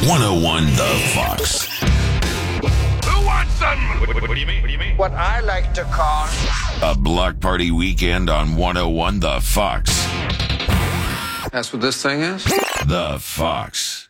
101 The Fox. Who wants some? What do you mean? What do you mean? What I like to call A block party weekend on 101 The Fox. That's what this thing is? The Fox.